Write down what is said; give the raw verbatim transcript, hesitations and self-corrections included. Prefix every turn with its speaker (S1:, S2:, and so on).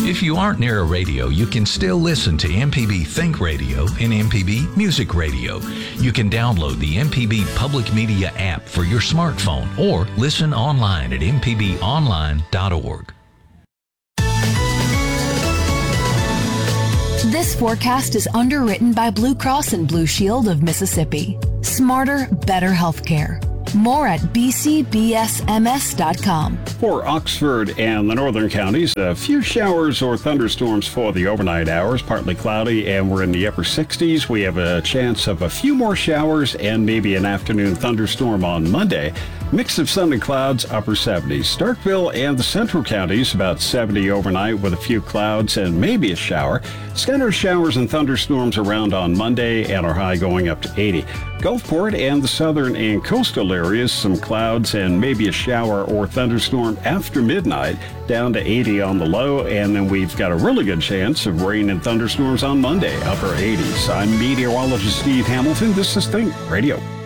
S1: If you aren't near a radio, you can still listen to M P B Think Radio and M P B Music Radio. You can download the M P B Public Media app for your smartphone or listen online at m p b online dot org.
S2: This forecast is underwritten by Blue Cross and Blue Shield of Mississippi. Smarter, better healthcare. More at b c b s m s dot com.
S3: For Oxford and the northern counties, a few showers or thunderstorms for the overnight hours, partly cloudy, and we're in the upper sixties. We have a chance of a few more showers and maybe an afternoon thunderstorm on Monday. Mix of sun and clouds, upper seventies. Starkville and the central counties, about seventy overnight with a few clouds and maybe a shower. Scattered showers and thunderstorms around on Monday and our high going up to eighty. Gulfport and the southern and coastal areas, some clouds and maybe a shower or thunderstorm after midnight, down to eighty on the low, and then we've got a really good chance of rain and thunderstorms on Monday, upper eighties. I'm meteorologist Steve Hamilton. This is Think Radio.